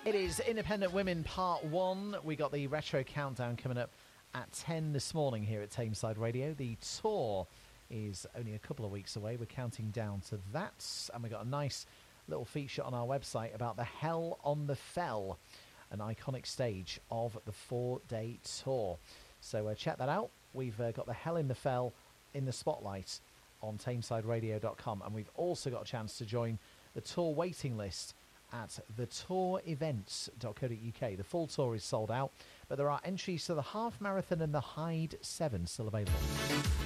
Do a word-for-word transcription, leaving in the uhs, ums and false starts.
It is Independent Women Part one. We got the Retro Countdown coming up at ten this morning here at Tameside Radio. The tour is only a couple of weeks away. We're counting down to that. And we got a nice little feature on our website about the Hell on the Fell, an iconic stage of the four-day tour. So uh, check that out. We've uh, got the Hell in the Fell in the spotlight on tameside radio dot com. And we've also got a chance to join the tour waiting list at the tour events dot co dot uk. The full tour is sold out, but there are entries to the half marathon and the Hyde seven still available.